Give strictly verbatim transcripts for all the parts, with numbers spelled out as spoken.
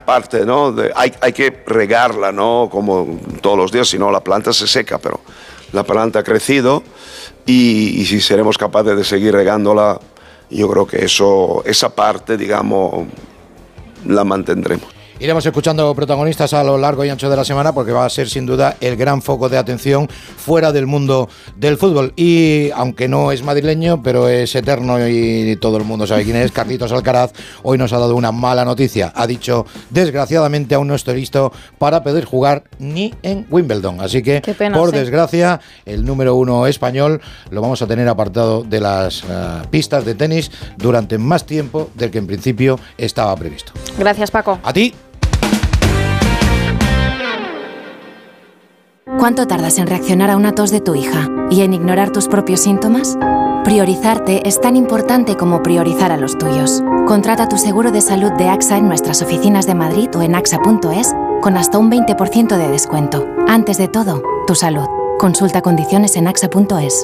Parte, ¿no? De, hay, hay que regarla, ¿no? Como todos los días, si no la planta se seca, pero la planta ha crecido y, y si seremos capaces de seguir regándola, yo creo que eso, esa parte, digamos, la mantendremos. Iremos escuchando protagonistas a lo largo y ancho de la semana porque va a ser sin duda el gran foco de atención fuera del mundo del fútbol. Y aunque no es madrileño, pero es eterno y todo el mundo sabe quién es, Carlitos Alcaraz hoy nos ha dado una mala noticia. Ha dicho, desgraciadamente aún no estoy listo para poder jugar ni en Wimbledon. Así que, pena, por sí. desgracia, el número uno español lo vamos a tener apartado de las uh, pistas de tenis durante más tiempo del que en principio estaba previsto. Gracias, Paco. A ti. ¿Cuánto tardas en reaccionar a una tos de tu hija y en ignorar tus propios síntomas? Priorizarte es tan importante como priorizar a los tuyos. Contrata tu seguro de salud de AXA en nuestras oficinas de Madrid o en axa punto es con hasta un veinte por ciento de descuento. Antes de todo, tu salud. Consulta condiciones en axa punto es.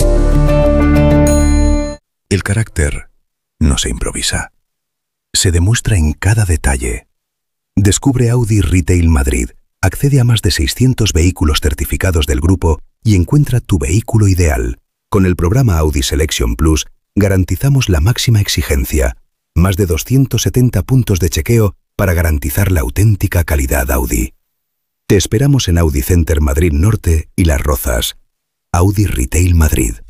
El carácter no se improvisa. Se demuestra en cada detalle. Descubre Audi Retail Madrid. Accede a más de seiscientos vehículos certificados del grupo y encuentra tu vehículo ideal. Con el programa Audi Selection Plus garantizamos la máxima exigencia. Más de doscientos setenta puntos de chequeo para garantizar la auténtica calidad Audi. Te esperamos en Audi Center Madrid Norte y Las Rozas. Audi Retail Madrid.